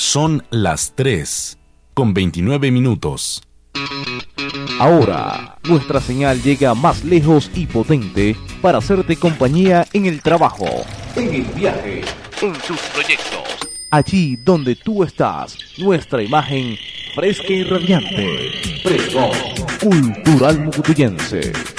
Son las 3:29. Ahora, nuestra señal llega más lejos y potente para hacerte compañía en el trabajo, en el viaje, en tus proyectos. Allí donde tú estás, nuestra imagen fresca y radiante. Fresco Cultural Mucutuyense.